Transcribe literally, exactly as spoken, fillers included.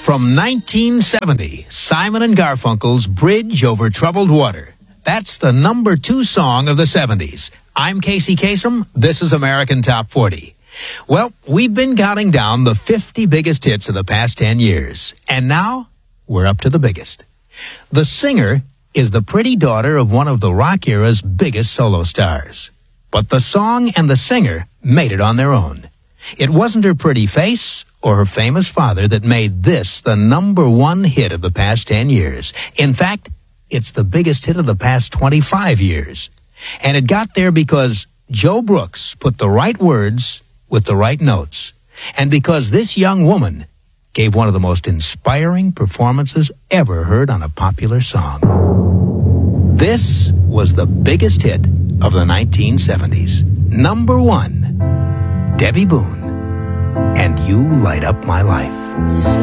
From nineteen seventy, Simon and Garfunkel's Bridge Over Troubled Water. That's the number two song of the seventies. I'm Casey Kasem. This is American Top forty. Well, we've been counting down the fifty biggest hits of the past ten years. And now, we're up to the biggest. The singer is the pretty daughter of one of the rock era's biggest solo stars. But the song and the singer made it on their own. It wasn't her pretty face or her famous father that made this the number one hit of the past ten years. In fact, it's the biggest hit of the past twenty-five years. And it got there because Joe Brooks put the right words with the right notes. And because this young woman gave one of the most inspiring performances ever heard on a popular song. This was the biggest hit of the nineteen seventies. Number one, Debbie Boone, and You Light Up My Life.